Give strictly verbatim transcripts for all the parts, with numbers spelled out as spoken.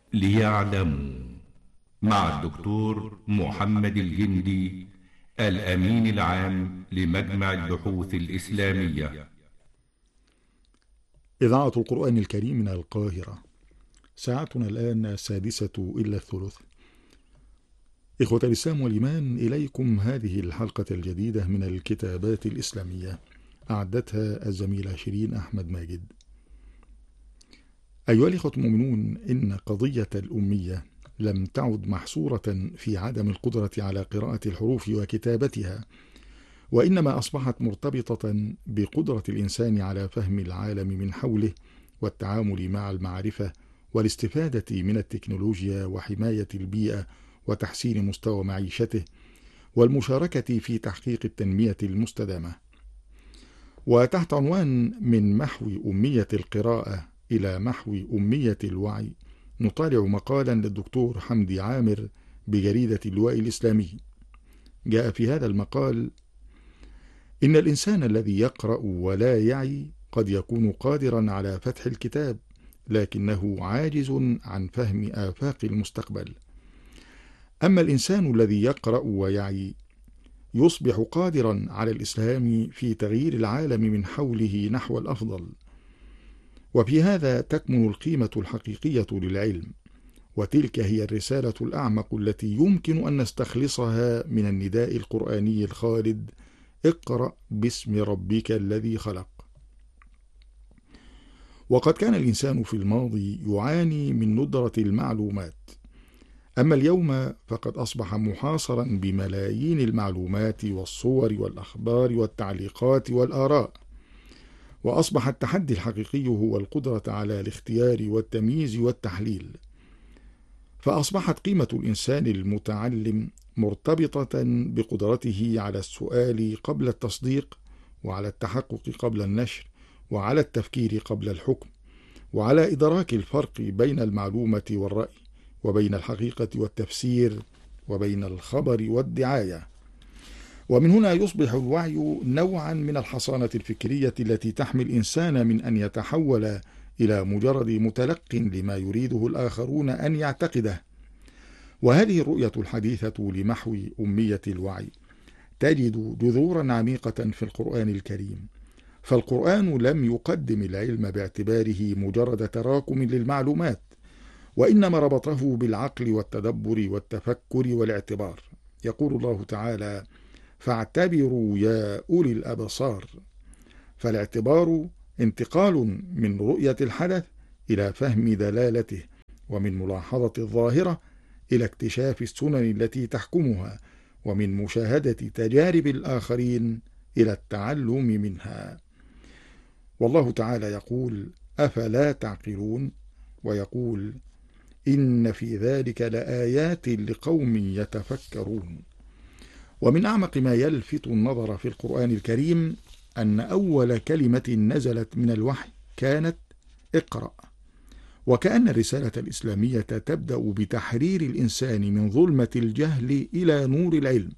ليعلموا، مع الدكتور محمد الجندي، الأمين العام لمجمع البحوث الإسلامية. إذاعة القرآن الكريم من القاهرة. ساعتنا الآن السادسة إلا الثلث. إخوة الإسلام والإيمان، إليكم هذه الحلقة الجديدة من الكتابات الإسلامية، أعدتها الزميلة شيرين أحمد ماجد. أيها الإخوة المؤمنون، إن قضية الأمية لم تعد محصورة في عدم القدرة على قراءة الحروف وكتابتها، وإنما أصبحت مرتبطة بقدرة الإنسان على فهم العالم من حوله والتعامل مع المعرفة والاستفادة من التكنولوجيا وحماية البيئة وتحسين مستوى معيشته والمشاركة في تحقيق التنمية المستدامة. وتحت عنوان من محو أمية القراءة إلى محو أمية الوعي، نطالع مقالا للدكتور حمدي عامر بجريدة اللواء الإسلامي. جاء في هذا المقال: إن الإنسان الذي يقرأ ولا يعي قد يكون قادرا على فتح الكتاب، لكنه عاجز عن فهم آفاق المستقبل. أما الإنسان الذي يقرأ ويعي يصبح قادرا على الإسهام في تغيير العالم من حوله نحو الأفضل. وفي هذا تكمن القيمة الحقيقية للعلم، وتلك هي الرسالة الأعمق التي يمكن أن نستخلصها من النداء القرآني الخالد: اقرأ باسم ربك الذي خلق. وقد كان الإنسان في الماضي يعاني من ندرة المعلومات، أما اليوم فقد أصبح محاصرا بملايين المعلومات والصور والأخبار والتعليقات والآراء، وأصبح التحدي الحقيقي هو القدرة على الاختيار والتمييز والتحليل. فأصبحت قيمة الإنسان المتعلم مرتبطة بقدرته على السؤال قبل التصديق، وعلى التحقق قبل النشر، وعلى التفكير قبل الحكم، وعلى إدراك الفرق بين المعلومة والرأي، وبين الحقيقة والتفسير، وبين الخبر والدعاية. ومن هنا يصبح الوعي نوعا من الحصانة الفكرية التي تحمي الإنسان من أن يتحول إلى مجرد متلق لما يريده الآخرون أن يعتقده. وهذه الرؤية الحديثة لمحو أمية الوعي تجد جذورا عميقة في القرآن الكريم، فالقرآن لم يقدم العلم باعتباره مجرد تراكم للمعلومات، وإنما ربطه بالعقل والتدبر والتفكر والاعتبار. يقول الله تعالى: فاعتبروا يا أولي الأبصار. فالاعتبار انتقال من رؤية الحدث إلى فهم دلالته، ومن ملاحظة الظاهرة إلى اكتشاف السنن التي تحكمها، ومن مشاهدة تجارب الآخرين إلى التعلم منها. والله تعالى يقول: أفلا تعقلون؟ ويقول: إن في ذلك لآيات لقوم يتفكرون. ومن أعمق ما يلفت النظر في القرآن الكريم أن أول كلمة نزلت من الوحي كانت اقرأ، وكأن الرسالة الإسلامية تبدأ بتحرير الإنسان من ظلمة الجهل إلى نور العلم.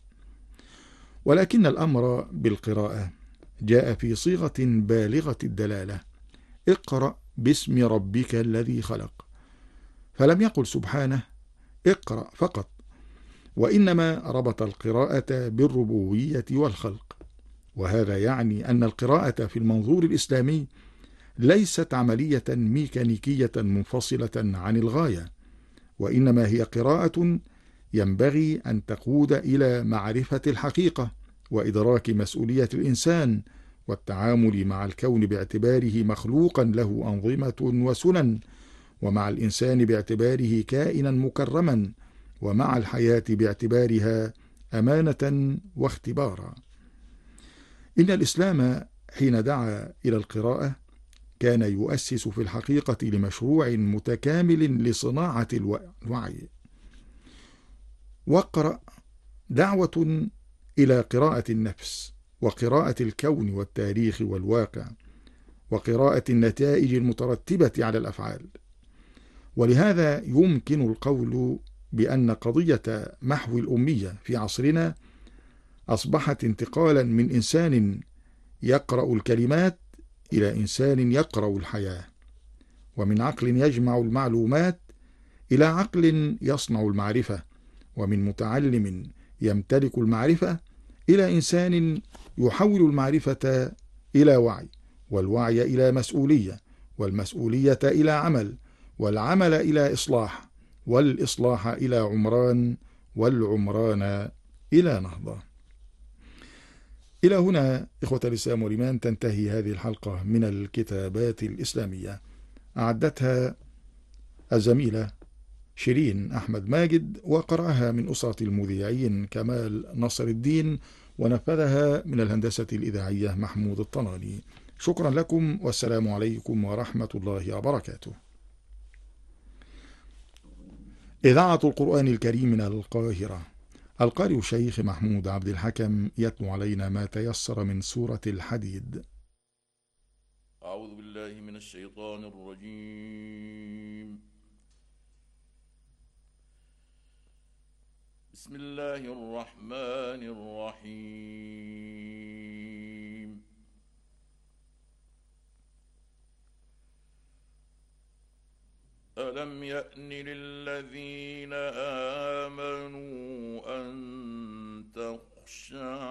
ولكن الأمر بالقراءة جاء في صيغة بالغة الدلالة: اقرأ باسم ربك الذي خلق. فلم يقل سبحانه اقرأ فقط، وإنما ربط القراءة بالربوبية والخلق. وهذا يعني أن القراءة في المنظور الإسلامي ليست عملية ميكانيكية منفصلة عن الغاية، وإنما هي قراءة ينبغي أن تقود إلى معرفة الحقيقة وإدراك مسؤولية الإنسان والتعامل مع الكون باعتباره مخلوقا له أنظمة وسنن، ومع الإنسان باعتباره كائنا مكرما، ومع الحياة باعتبارها أمانة واختبارا. إن الإسلام حين دعا إلى القراءة كان يؤسس في الحقيقة لمشروع متكامل لصناعة الوعي. واقرأ دعوة إلى قراءة النفس، وقراءة الكون والتاريخ والواقع، وقراءة النتائج المترتبة على الأفعال. ولهذا يمكن القول بأن قضية محو الأمية في عصرنا أصبحت انتقالا من إنسان يقرأ الكلمات إلى إنسان يقرأ الحياة، ومن عقل يجمع المعلومات إلى عقل يصنع المعرفة، ومن متعلم يمتلك المعرفة إلى إنسان يحول المعرفة إلى وعي، والوعي إلى مسؤولية، والمسؤولية إلى عمل، والعمل إلى إصلاح، والإصلاح إلى عمران، والعمران إلى نهضة. إلى هنا إخوة الإسلام والإيمان تنتهي هذه الحلقة من الكتابات الإسلامية، أعدتها الزميلة شيرين أحمد ماجد، وقرأها من أسرة المذيعين كمال نصر الدين، ونفذها من الهندسة الإذاعية محمود الطناني. شكرا لكم، والسلام عليكم ورحمة الله وبركاته. إذاعة القرآن الكريم من القاهرة، القارئ الشيخ محمود عبد الحكم يتلو علينا ما تيسر من سورة الحديد. أعوذ بالله من الشيطان الرجيم. بسم الله الرحمن الرحيم. ألم يأن للذين آمنوا أن تخشع